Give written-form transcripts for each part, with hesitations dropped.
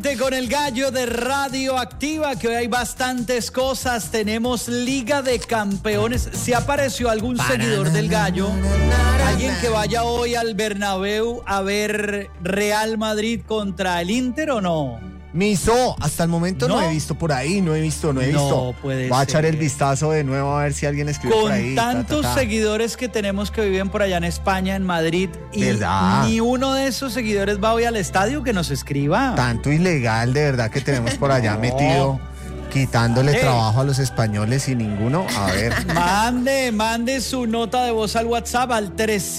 Con el gallo de Radioactiva, que hoy hay bastantes cosas. Tenemos Liga de Campeones. ¿Se apareció algún seguidor del gallo? ¿Alguien que vaya hoy al Bernabéu a ver Real Madrid contra el Inter o no? Miso, hasta el momento no he visto por ahí, no he visto. No puede Voy a echar ser. el vistazo de nuevo a ver si alguien escribe Con por ahí. tantos seguidores que tenemos que viven por allá en España, en Madrid, y ¿verdad? ni uno de esos seguidores va hoy al estadio, que nos escriba. Tanto ilegal de verdad que tenemos por allá metido, quitándole trabajo a los españoles y ninguno. A ver. Mande su nota de voz al WhatsApp al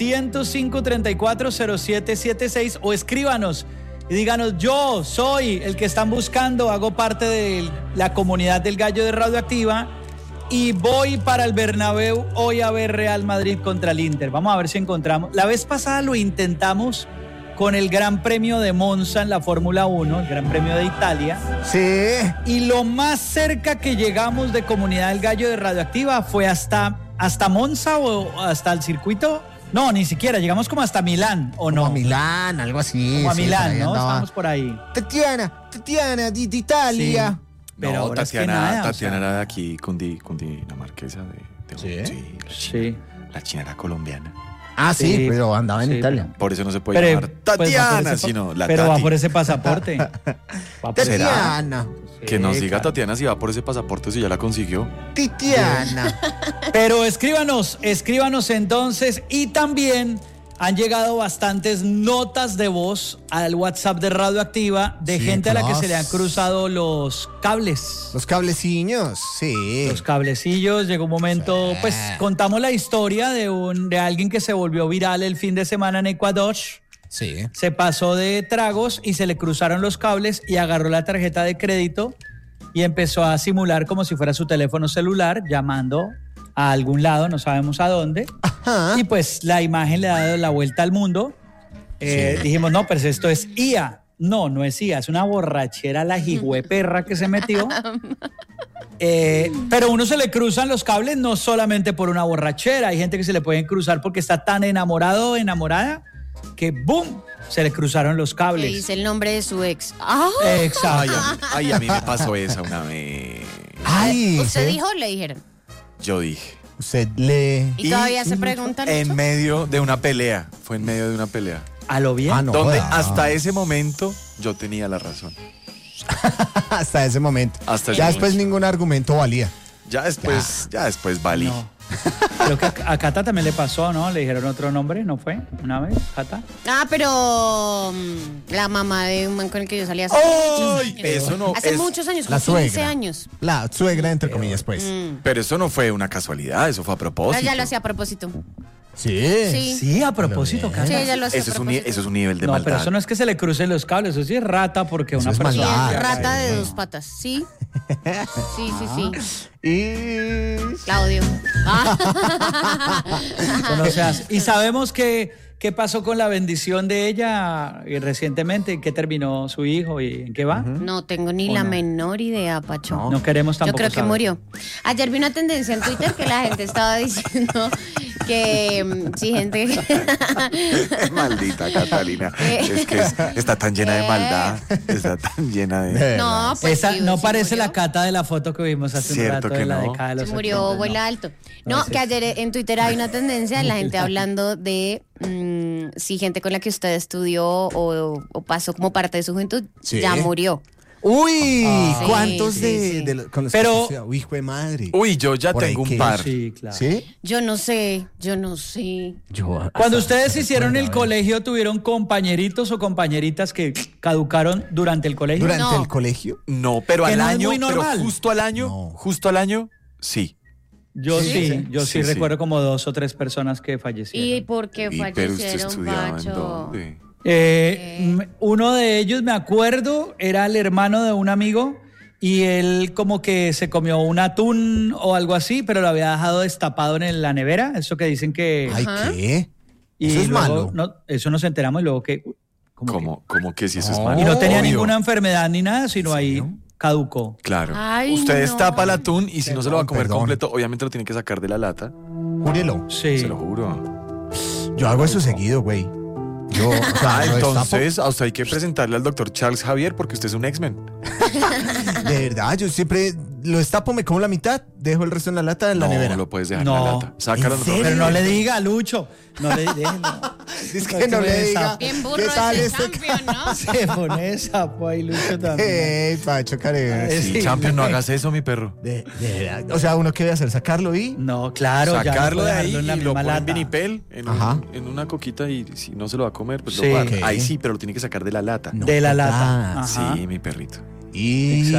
305-340776 o escríbanos y díganos: yo soy el que están buscando, hago parte de la comunidad del gallo de Radioactiva y voy para el Bernabéu hoy a ver Real Madrid contra el Inter. Vamos a ver si encontramos. La vez pasada lo intentamos con el Gran Premio de Monza en la Fórmula 1, el Gran Premio de Italia. Sí. Y lo más cerca que llegamos de comunidad del gallo de Radioactiva fue hasta Monza o hasta el circuito. No, ni siquiera, llegamos como hasta Milán, ¿o no? Como a Milán, algo así. Como a Milán, ¿no? Andaba. Estábamos por ahí. Tatiana, de Italia. Sí. Pero no, ahora es que Tatiana, nada, Tatiana o sea. era de aquí, cundinamarquesa. ¿Sí? Sí. La china era colombiana. Ah, sí, Sí, pero andaba en sí, Italia. Por eso no se puede Pero, llamar pues, Tatiana, sino la pero Tati. va por ese pasaporte. Va por ese- Tatiana. Que nos Sí, diga claro. Tatiana si va por ese pasaporte, si ya la consiguió. Titiana. Pero escríbanos entonces. Y también han llegado bastantes notas de voz al WhatsApp de Radioactiva de Sí, gente a la que claro. se le han cruzado los cables. Los cableciños, sí. Los cablecillos. Llegó un momento, pues contamos la historia de alguien que se volvió viral el fin de semana en Ecuador. Sí. Se pasó de tragos y se le cruzaron los cables y agarró la tarjeta de crédito y empezó a simular como si fuera su teléfono celular, llamando a algún lado, no sabemos a dónde. Ajá. Y pues la imagen le ha dado la vuelta al mundo. Dijimos, no, pero esto es IA. No es IA, es una borrachera la jigüeperra que se metió. Pero uno se le cruzan los cables no solamente por una borrachera, hay gente que se le pueden cruzar porque está tan enamorado o enamorada que ¡boom! Se le cruzaron los Que cables. dice el nombre de su ex. ¡Ah! Exacto. Ay, a mí me pasó esa una vez. Ay, ¿Usted ¿sí? dijo o le dijeron? Yo dije. Usted le... ¿Y todavía se preguntan En eso? medio de una pelea. Fue en medio de una pelea. A lo bien. Ah, no. donde joda. hasta ese momento yo tenía la razón. Hasta ese momento. Hasta Ya ese después momento. ningún argumento valía. Ya después valí. No. Creo que a Cata también le pasó, ¿no? Le dijeron otro nombre, ¿no fue? Una vez, Cata. Ah, pero la mamá de un man con el que yo salía hace ¡Ay! muchos años. Eso no Hace es- muchos años, La como 15 suegra. años. La suegra, entre comillas, pues. Pero eso no fue una casualidad, eso fue a propósito. Ella lo hacía a propósito. Sí. Sí. Sí, a propósito, bien. Cata. Sí, ella lo hacía Eso a es, propósito. eso es un nivel de No, maldad. pero eso no es que se le crucen los cables, eso sí es rata porque Eso una es persona... Sí, maldad. es rata sí. de dos patas. Sí. Sí. Y... Claudio. Eso no se hace. Y sabemos qué pasó con la bendición de ella recientemente, en qué terminó su hijo y en qué va. No tengo ni ¿O la no? menor idea, Pacho. No queremos Yo tampoco creo que saber. murió. Ayer vi una tendencia en Twitter que la gente estaba diciendo que si gente... Maldita Catalina. Es que está tan llena de maldad. Está tan llena de... No, pues Esa sí, no sí parece murió. la Cata de la foto que vimos hace un Cierto rato que de la no. década de los Se murió 80, vuela alto. No, No, ese que es- ayer en Twitter hay una tendencia de la gente hablando de si gente con la que usted estudió o pasó como parte de su juventud Sí. ya murió. Uy, Sí, ¿cuántos sí, de, sí. de con los Pero- que usted estudia? Uy, hijo de madre. Uy, yo ya Por ahí tengo un que- par. Sí, claro. ¿Sí? Yo no sé. Yo, Cuando hasta- ustedes hicieron el a ver. colegio, ¿tuvieron compañeritos o compañeritas que caducaron durante el colegio? ¿Durante No. el colegio? No, pero Que al no es año, muy pero normal. justo al año, sí. Yo sí, Sí, sí. recuerdo como 2 o 3 personas que fallecieron. ¿Y por qué Y, pero usted fallecieron, estudiaba en Pacho? dónde. Uno de ellos, me acuerdo, era el hermano de un amigo y él como que se comió un atún o algo así, pero lo había dejado destapado en la nevera, eso que dicen que... Ay, ¿qué? y Eso es luego malo. No, eso nos enteramos y luego que... ¿Cómo que si eso es No. malo? Y no tenía Obvio. ninguna enfermedad ni nada, sino ahí caducó. Claro. Ay, Usted no. destapa el atún y si no se lo va a comer Perdón. completo, obviamente lo tiene que sacar de la lata. Júrelo. Sí. Se lo juro. Yo hago eso seguido, güey. Yo, o sea, lo entonces a usted hay que presentarle al doctor Charles Javier porque usted es un X-Men. de verdad, yo siempre lo destapo, me como la mitad, dejo el resto en la lata en la nevera. No lo puedes dejar en No. la lata. Sácalo. ¿En serio? Pero no le diga, Lucho. No le déjelo. Es que no le diga. Bien burro ¿Qué tal ese este champion, ¿no? Se pone sapo ahí, Lucho también. Pacho Careo. Sí, champion, no hagas eso, mi perro. De verdad. O sea, uno que debe hacer, sacarlo y. No, claro, Sacarlo ya no de puede ahí dejarlo en la y lo misma pone en lata. vinipel, Ajá. en una coquita y si no se lo va a comer, pues Sí. lo guarda. Ok. Ahí sí, pero lo tiene que sacar de la lata. No De la jodas. lata. Ajá. Sí, mi perrito. Y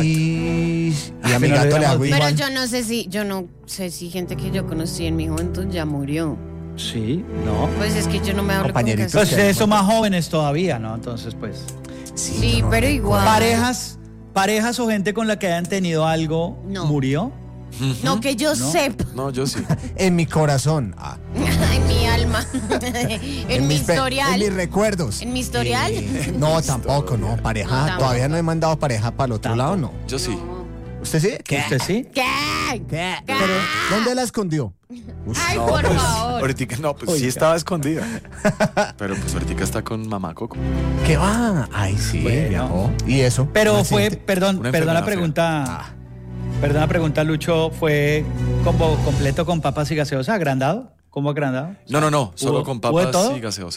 a mi Pero gato le le hago damos- Pero igual. yo no sé si gente que yo conocí en mi juventud ya murió. Sí, no. Pues es que yo no me hablo con Compañeritos. casi- Pues que- ustedes son más jóvenes todavía, ¿no? Entonces, pues. Sí, yo no pero recuerdo. igual. Parejas o gente con la que hayan tenido algo No. murió. No que yo sepa. No, yo sí. En mi corazón. En mi alma. en mi mis pe- historial. En mis recuerdos. ¿En mi historial? No, tampoco, no. Pareja. No, tampoco. Todavía no he mandado pareja para el otro lado, no. Yo sí. ¿Usted sí? ¿Usted sí? ¿Qué? Pero, ¿dónde la escondió? Ay, No, por pues, favor. ahorita no, pues sí Oiga. estaba escondida. Pero pues ahorita está con mamá Coco. ¿Qué va? Ay, sí, Bueno. viajó. ¿Y eso? Pero ¿Más fue, siente? perdón Una la enfermedad pregunta. Perdón la pregunta, Lucho, ¿fue combo completo con papas y gaseosa? ¿Agrandado? ¿Cómo agrandado? No, solo ¿hubo- con hubo de papas todo? y gaseosa.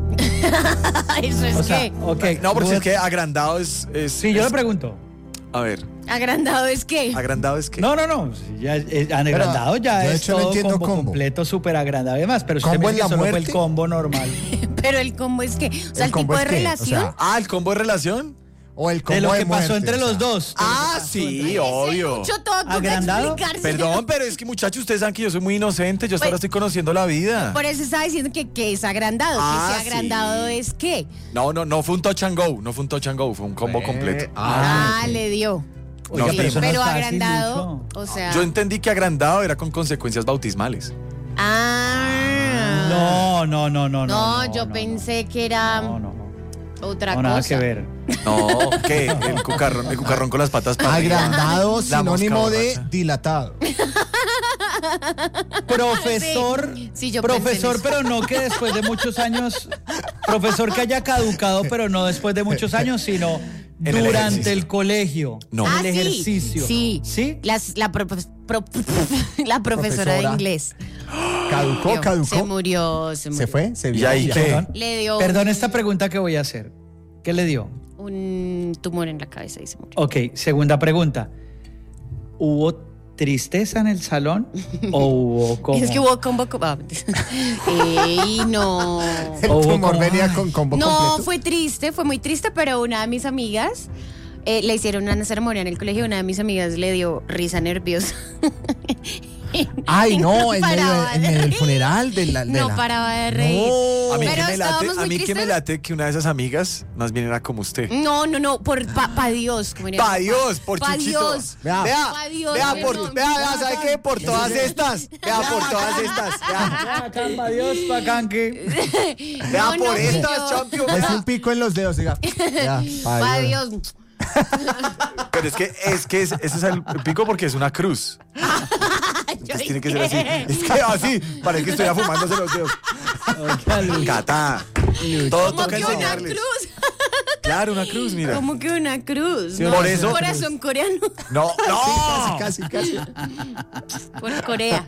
Eso es O sea, que. ok. No, porque ¿hubo- es que agrandado es Sí, yo es- le pregunto. A ver, ¿Agrandado es qué? agrandado es que. No, sí, ya agrandado ya yo de es hecho no todo entiendo combo combo. completo, súper agrandado y demás. Pero si usted ¿Combo me dice en que la solo fue el muerte? combo normal. Pero el combo es que. O sea, el combo tipo de es qué? O relación. sea, Ah, el combo de relación. O el combo De lo que pasó muerte, entre o sea. los dos. Ah, sí, obvio. Yo todo toca ¿Agrandado? explicárselo. Perdón, pero es que muchachos, ustedes saben que yo soy muy inocente. Yo hasta Pues- ahora estoy conociendo la vida. Por eso estaba diciendo que es agrandado. Ah, que si agrandado sí. es qué. No fue un touch and go. No fue un touch and go, fue un combo completo. Ah, ok. le dio. Oiga, No, pero eso no pero es fácil, agrandado, Lucho. o sea. Yo entendí que agrandado era con consecuencias bautismales. Ah. No, yo pensé que era No. otra No, cosa. nada que ver. No, ¿qué? El cucarrón con las patas para arriba. Agrandado, La sinónimo mosca de borracha. dilatado. Profesor, Sí, yo pensé en profesor, eso. pero no que después de muchos años, profesor que haya caducado, pero no después de muchos años, sino En el durante ejercicio. el colegio, No. en Ah, el sí. ejercicio. Sí. ¿Sí? La profesora de Profesora. inglés. Caducó. Se murió. ¿Se fue? ¿Se ¿Y vio? ahí qué? Perdón, Le dio perdón esta pregunta que voy a hacer. ¿Qué le dio? un tumor en la cabeza y se murió. Ok, segunda pregunta. ¿Hubo tristeza en el salón o hubo como? Es que hubo combo. Ey, no. El Hubo tumor como- venía con combo No, completo. fue triste, fue muy triste, pero una de mis amigas le hicieron una ceremonia en el colegio. Una de mis amigas le dio risa nerviosa. Ay, no, en paraba medio de del reír. funeral de la. No paraba de reír. A mí, Pero que me late, estábamos muy a mí que me tristes. late que una de esas amigas más bien era como usted. No, por pa Dios. como diría Pa' mi papá. Dios, por Pa' Chuchito. Dios. Vea, Pa' Dios, vea, perdón. ¿sabe qué? Por todas estas. Vea, por todas estas. Vea, Adiós, pacanque. vea No, por no, estas, yo- champion. Es vea. un pico en los dedos, diga. Ya, Pa' Dios. Pero es que ese es el pico porque es una cruz. Entonces tiene que ser así. Es que así, parece que estoy afumándose los dedos. Cata. Todo ¿Cómo toca que una enseñarles. cruz? Claro, una cruz, mira. ¿Cómo que una cruz? Sí, No, por es eso- un corazón coreano. No, no. Casi. Por Corea.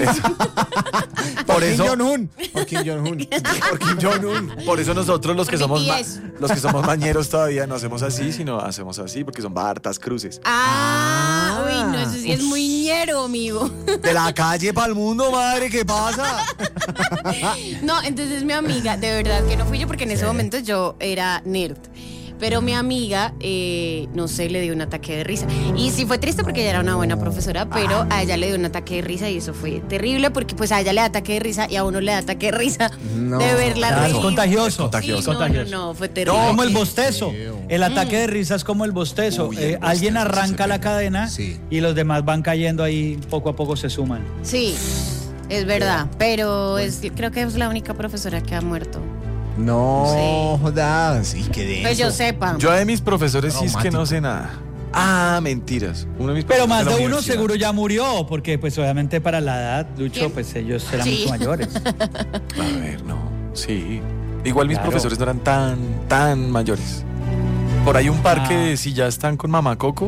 Por eso. Por Kim Jong-un. Por Kim Jong-un. Por eso nosotros los que Por somos BTS. los que somos mañeros todavía no hacemos así, sino hacemos así porque son hartas cruces. Uy, no, eso sí es muy ñero, amigo. De la calle para el mundo, madre, ¿qué pasa? No, entonces mi amiga, de verdad que no fui yo porque en ese momento yo era nerd. Pero mi amiga, no sé, le dio un ataque de risa. Y sí fue triste porque ella era una buena profesora, pero a ella le dio un ataque de risa y eso fue terrible porque pues a ella le da ataque de risa y a uno le da ataque de risa No. de verla Ah, reír. es contagioso. contagioso. Sí, no, fue terrible. No, como el bostezo. El ataque de risa es como el bostezo. Uy, el Alguien bostezo, arranca ese la cadena Sí. y los demás van cayendo ahí, poco a poco se suman. Sí, es verdad, pero creo que es la única profesora que ha muerto. No jodas. ¿Y qué de Pues yo eso? sepa. Yo de mis profesores sí es que no Traumático. sé nada. Ah, mentiras. Uno de mis Pero profesores más la de uno universidad. seguro ya murió, porque pues obviamente para la edad, Lucho, ¿Quién? pues ellos eran Sí. mucho mayores. A ver, no. Sí. Igual mis Claro. profesores no eran tan mayores. Por ahí un par que si ya están con mamá Coco,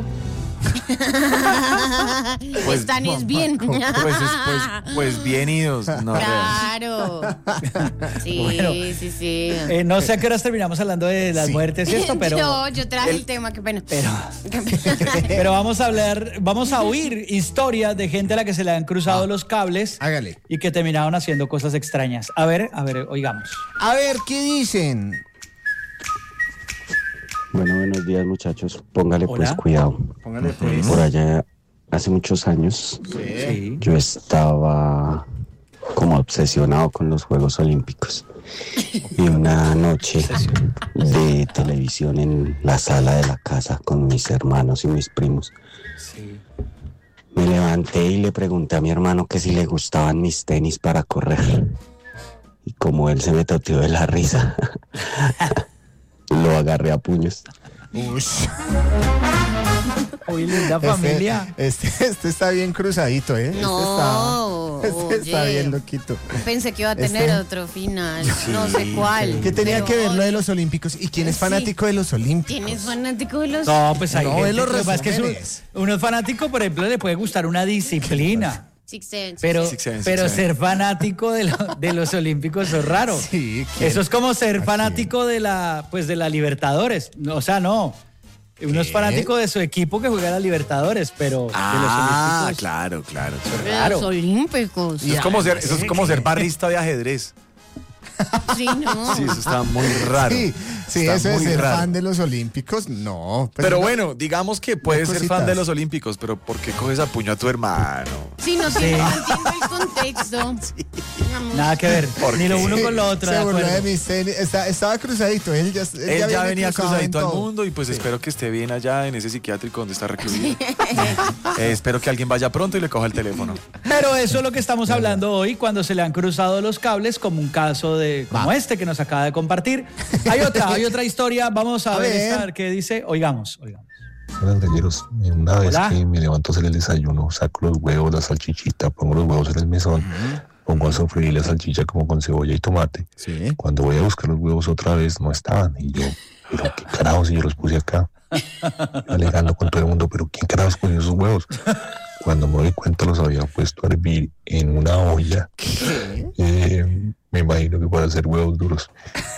pues, Están es bien. pues bien idos. No, Claro. Sí, Bueno. sí. No sé a qué horas terminamos hablando de las muertes y esto, pero... Yo traje el tema, qué pena. Pero vamos a oír historias de gente a la que se le han cruzado los cables. Hágale. Y que terminaron haciendo cosas extrañas. A ver, oigamos. A ver, ¿qué dicen? Bueno, buenos días muchachos. Póngale pues Hola. cuidado. Póngale pues. Por allá, hace muchos años, Sí. yo estaba como obsesionado con los Juegos Olímpicos. Y una noche de televisión en la sala de la casa con mis hermanos y mis primos, me levanté y le pregunté a mi hermano que si le gustaban mis tenis para correr. Y como él se me toteó de la risa, lo agarré a puños. Uy, linda familia. Este está bien cruzadito, ¿eh? No, Este está oye. bien loquito. Pensé que iba a tener otro final. No sé cuál. ¿Qué tenía pero que ver lo de hoy- los Olímpicos? ¿Y quién es Sí. fanático de los Olímpicos? ¿Quién es fanático de los.? No, pues hay No, gente, ve los lo que pasa es que resúmenes. uno es fanático, por ejemplo, le puede gustar una disciplina. Six Sense. Pero, Six Sense, pero Six Sense. ser fanático de los Olímpicos es raro. Sí, ¿quién? Eso es como ser ¿A fanático de la Libertadores. No, o sea, no. Uno es fanático de su equipo que juega a la Libertadores, pero de los Olímpicos. claro. De Claro. los Olímpicos. Eso es como ser barrista de ajedrez. Sí, no. Sí, eso está muy raro. Sí, Está eso de muy ser raro. fan de los Olímpicos, no. pues Pero no. bueno, digamos que puedes ser cositas. fan de los Olímpicos, pero ¿por qué coges a puño a tu hermano? Sí, no entiendo el contexto. Nada que ver. ¿Por Ni lo qué? uno con lo otro. Se de burló de acuerdo. mis tenis. Estaba cruzadito. Él ya Venía cruzado en cruzadito al todo. mundo y pues espero que esté bien allá en ese psiquiátrico donde está recluido. Espero que alguien vaya pronto y le coja el teléfono. Pero eso es lo que estamos hablando hoy cuando se le han cruzado los cables, como un caso como este que nos acaba de compartir. Hay otra historia. Vamos a ver ver. esta, qué dice. Oigamos. Hola, galleros. Una vez Hola. que me levanto a hacer el desayuno, saco los huevos, la salchichita, pongo los huevos en el mesón, pongo a sofreír la salchicha como con cebolla y tomate. Sí. Cuando voy a buscar los huevos otra vez, no estaban. Y yo, pero qué carajos, si yo los puse acá. Alegando con todo el mundo, pero ¿quién carajos puso esos huevos? Cuando me doy cuenta los había puesto a hervir en una olla. Me imagino que para hacer huevos duros.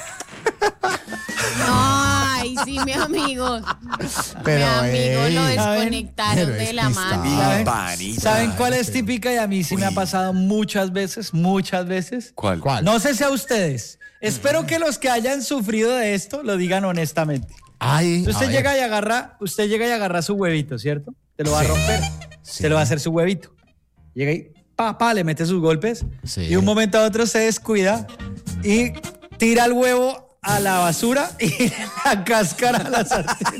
Ay, sí, mi amigo. Pero, mi amigo ey, lo ¿saben? desconectaron Pero de la despistado. máquina. Panita. ¿Saben cuál es típica y a mí sí me ha pasado muchas veces? ¿Cuál? No sé si a ustedes. Espero que los que hayan sufrido de esto lo digan honestamente. Ay, Usted a llega ver. y agarra su huevito, ¿cierto? Te lo va a romper. Se lo va a hacer su huevito. Llega y le mete sus golpes. Sí. Y un momento a otro se descuida y tira el huevo a la basura y la cáscara a la sartén.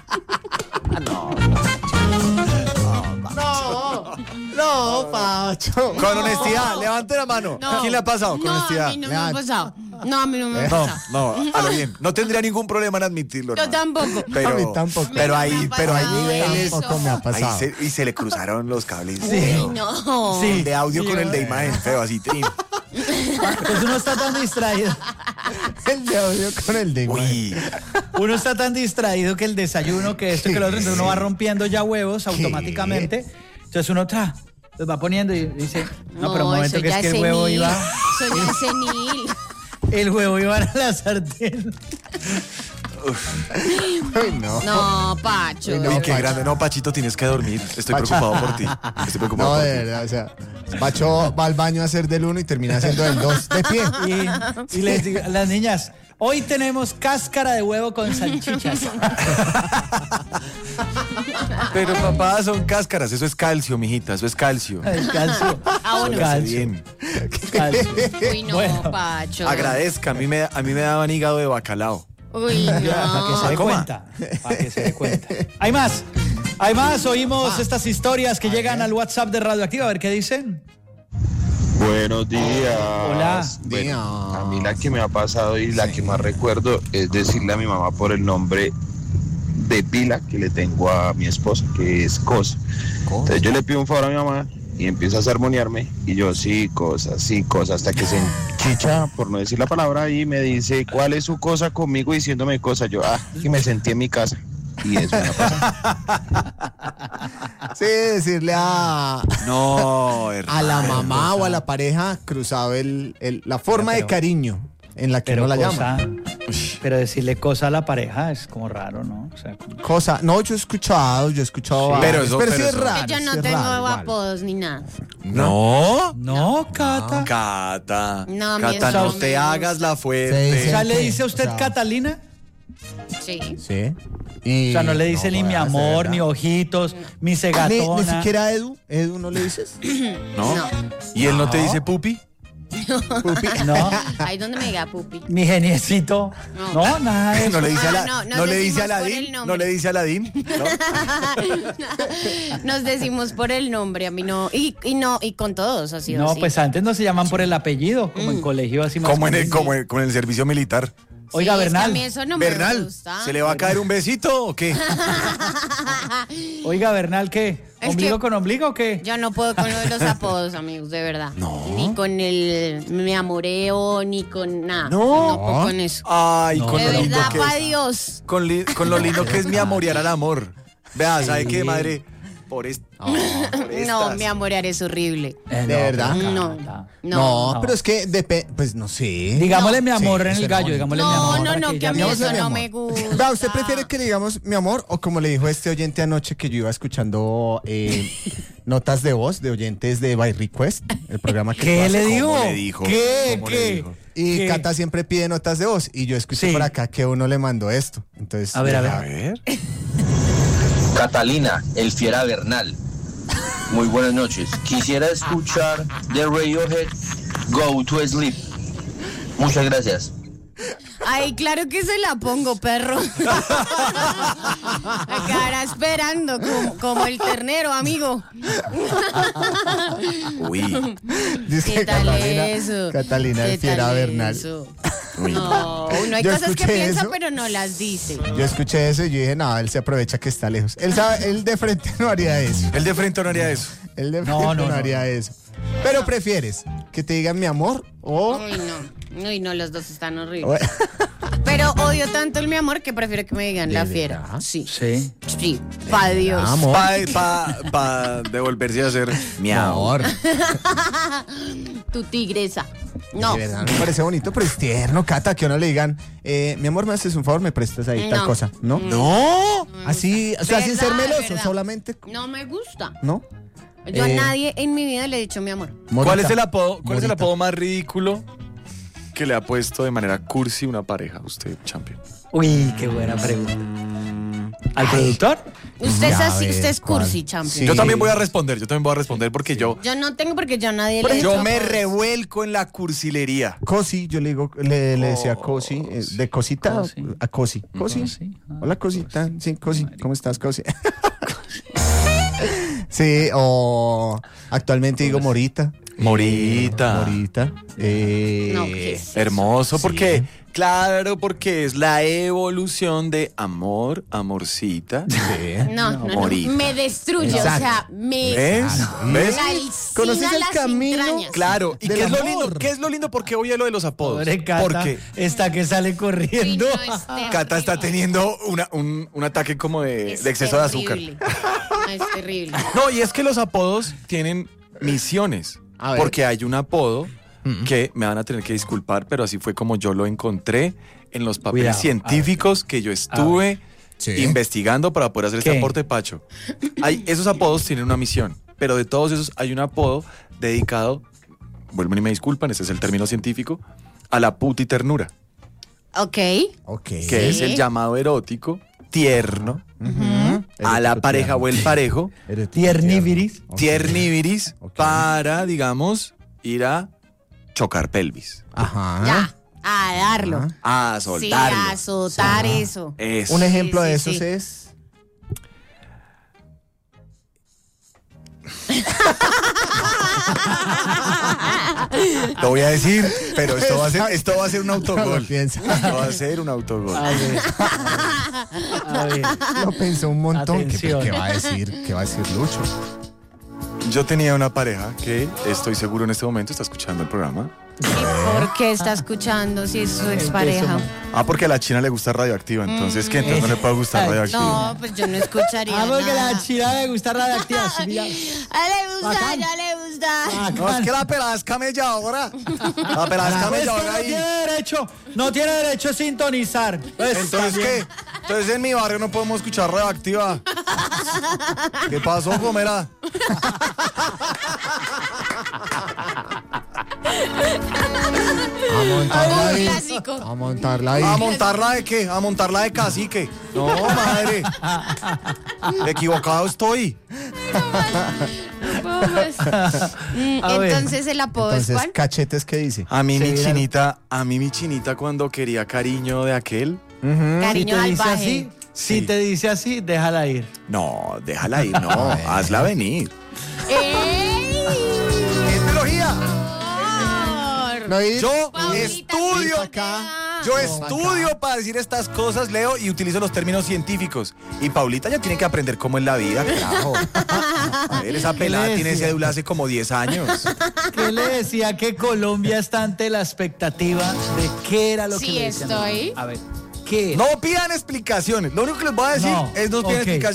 No, Pacho. Con honestidad, levante la mano. No. ¿Quién le ha pasado? Con No, a honestidad. mí no me ha pasado. No, a mí no me ha No, pasado. no, a lo bien. No tendría ningún problema en admitirlo. Yo hermano. tampoco. Pero, A mí tampoco. Pero Me hay ha pasado niveles. eso. Tampoco me ha Ahí pasado. se le cruzaron los cables. Uy, no. Sí. El de audio con el de imagen, feo, así. Trin. Pues uno está tan distraído. El de audio con el de imagen. Uy, Uno está tan distraído que el desayuno, que esto, que lo otro, entonces uno va rompiendo ya huevos automáticamente. Entonces uno los va poniendo y dice, no, pero un momento eso que es ya que el huevo senil. iba, Eso ya es senil. el huevo iba a la sartén. Ay, no. No, Pacho. Uy, no, uy, qué Pacho. grande. No, Pachito, tienes que dormir. Estoy Pacho. preocupado por ti. Estoy preocupado No, por de ti. verdad, o sea, Pacho va al baño a hacer del 1 y termina haciendo del 2 de pie. Y les digo a las niñas, hoy tenemos cáscara de huevo con salchichas. Pero papá, son cáscaras. Eso es calcio, mijita. Eso es calcio. El calcio. Ah, bueno. Eso hace Calcio. bien. Calcio. Uy, no, Bueno. Pacho. Agradezca. A mí me daban hígado de bacalao. Uy, Para que se no. dé Coma. cuenta. Para que se dé cuenta. Hay más. Oímos estas historias que llegan al WhatsApp de Radioactiva. A ver qué dicen. Buenos días. Hola. Bueno, a mí la que me ha pasado y la que más recuerdo es decirle a mi mamá por el nombre de pila que le tengo a mi esposa, que es Cos. Entonces yo le pido un favor a mi mamá y empieza a sermonearme y yo sí, cosas, hasta que se enchicha, por no decir la palabra, y me dice, ¿cuál es su cosa conmigo? Diciéndome cosas. Yo, y me sentí en mi casa. Y eso me pasa. Sí, decirle a la mamá o a la pareja cruzado la forma de cariño en la que no la llama. Pero decirle cosa a la pareja es como raro, ¿no? O sea, cosa. No, yo he escuchado. Sí, pero sí es raro. Yo no tengo apodos ni nada. No, Cata. Cata. No, Cata, no te hagas la fuerte. Sí, O sea, ¿le dice a usted Catalina? Sí. Sí. O sea, no le dice ni mi amor, ni ojitos, mi cegatona. Ni siquiera Edu. ¿Edu no le dices? ¿No? ¿Y él no te dice pupi? Pupi. No. Ahí donde me diga pupi. Mi geniecito. No, nada de eso. ¿No le dice No le dice a decimos por Aladín? el nombre. ¿No le dice a Aladín? Nos decimos por el nombre, a mí no. Y con todos ha sido No, así. pues antes no se llaman por el apellido, como en colegio así más. Como en el servicio militar. Oiga, Sí, es que Bernal. a mí eso no me Bernal, gusta. ¿se le va a caer un besito o qué? Oiga, Bernal, ¿qué? Es ¿Ombligo que- con ombligo o qué? Yo no puedo con lo de los apodos, amigos, de verdad. No. Ni con el me amoreo, ni con nada. No. No puedo con eso. Ay, No. con De lo lindo verdad, que pa' es. Dios. Con lo lindo que es mi amorear al amor. Vea, ¿sabe qué, madre? Por No, mi amorear es horrible. ¿De verdad? No. Pero es que pues no sé. Digámosle mi amor Sí, en es el gallo, hermoso. digámosle mi amor. para No, que ella a mí me- Digámosle eso mi no amor. me gusta. Vea, ¿usted prefiere que le digamos mi amor o como le dijo este oyente anoche que yo iba escuchando notas de voz de oyentes de By Request, el programa que tú ¿Qué haces? le digo? ¿Cómo le dijo? ¿Qué? ¿Cómo le ¿Qué? dijo? Y ¿Qué? Cata siempre pide notas de voz y yo escuché Sí. por acá que uno le mandó esto. Entonces, A ver. A ver. Catalina, el fiera Bernal. Muy buenas noches. Quisiera escuchar de Radiohead Go to Sleep. Muchas gracias. Ay, claro que se la pongo, perro. Me quedará esperando como el ternero, amigo. Uy. dice ¿Qué tal Catalina, eso? Catalina el ¿Qué fiera tal Bernal. eso? Uy. No, uno hay Yo cosas que escuché piensa eso. pero no las dice. Yo escuché eso y yo dije, no, él se aprovecha que está lejos. Él de frente no haría eso. Él de frente no haría eso. Él de No, frente no, no. haría eso. Pero prefieres que te digan mi amor o... Uy, no, los dos están horribles. Pero odio tanto el mi amor que prefiero que me digan la fiera. verdad? Sí. Sí. Sí. Pa' Dios. Amor. Pa devolverse a hacer miau. Amor. Tu tigresa. No. De verdad, me parece bonito, pero es tierno, Cata, que a uno le digan, mi amor, me haces un favor, me prestas ahí tal No. cosa. ¿No? No. Así, o sea, sin ser Verdad, meloso, verdad. solamente. No me gusta. ¿No? Yo a nadie en mi vida le he dicho mi amor. ¿Cuál es Morita. el apodo Morita. más ridículo que le ha puesto de manera cursi una pareja, usted, champion? Uy, qué buena pregunta. ¿Al productor? Usted es Ya así, ves, usted es ¿cuál? cursi, champion. Sí. Yo también voy a responder porque yo Yo no tengo porque yo a nadie le he dicho. yo me revuelco en la cursilería. Cosi, yo le digo, le decía Cosi, de cosita Cosi. a Cosi. Cosi. Cosi. Hola, cosita. Sí, Cosi. ¿Cómo estás, Cosi? Sí, o actualmente digo Morita. Morita. Morita. No, ¿qué es eso? Hermoso, Sí. porque es la evolución de amor, amorcita. No, Morita. me destruye, Exacto. o sea, me ¿Ves? ¿Ves? calcina ¿Conoces el las camino? entrañas. Claro, ¿y Del qué es lo amor. lindo? ¿Qué es lo lindo? Porque oye lo de los apodos. Pobre Cata. Porque Está que sale Sí, corriendo. no, es terrible. Cata está teniendo un ataque como de Es exceso de azúcar. terrible. Es terrible. No, y es que los apodos tienen misiones. A ver. Porque hay un apodo que me van a tener que disculpar, pero así fue como yo lo encontré en los papeles Cuidado, científicos que yo estuve Sí. investigando para poder hacer este ¿Qué? aporte, Pacho. Esos apodos tienen una misión, pero de todos esos hay un apodo dedicado, vuelven y me disculpan, ese es el término científico, a la putiternura, Ok. Ok. que es el llamado erótico, tierno, a Eres la tu pareja tierno. o el parejo, Eres tu Tierniviris. tierno. Ok. tierniviris, Ok. para, digamos, ir a chocar pelvis, Ajá. Ya. A darlo. a Sí, soltarlo. a soltar eso. Eso. Un ejemplo de Sí, esos sí. es... Lo voy a decir, pero esto va a ser un No autogol. lo piensa. Esto va a ser un autogol. A ver. A ver. Lo pensó un montón. Atención. ¿Qué va a decir? ¿Qué va a decir Lucho? Yo tenía una pareja que estoy seguro en este momento está escuchando el programa. ¿Y por qué está escuchando si es su expareja? Porque a la China le gusta Radioactiva, entonces ¿qué? Entonces no le puede gustar Radioactiva. No, pues yo no escucharía porque nada. a la China le gusta Radioactiva. Sí, ya. A le gusta, ya le gusta. No, es que la pelada es camelladora. La pelada es camelladora ahí. No tiene derecho a sintonizar. Pues, Entonces, ¿qué? Entonces en mi barrio no podemos escuchar Radioactiva. ¿Qué pasó, Gomera? A montarla ahí. Clásico. A montarla ahí. ¿A montarla de qué? A montarla de cacique. No, madre. Equivocado estoy. Entonces el apodo es Entonces, ¿cuál? Cachetes, ¿qué dice? A mí mi chinita cuando quería cariño de aquel. Cariño te dice salvaje. así, si te dice así, déjala ir. No, déjala ir, no. Hazla venir. ¡Ey! ¡Es biología! No, y- Yo Paulita, estudio sí, acá. acá. Yo estudio para decir estas cosas, leo y utilizo los términos científicos. Y Paulita ya tiene que aprender cómo es la vida, carajo. A ver, esa pelada le tiene decía? cédula hace como 10 años. ¿Qué le decía que Colombia está ante la expectativa de qué era lo que Sí, le decían? estoy. A ver, ¿qué? No pidan explicaciones. Lo único que les voy a decir No, es no pidan ok. explicaciones.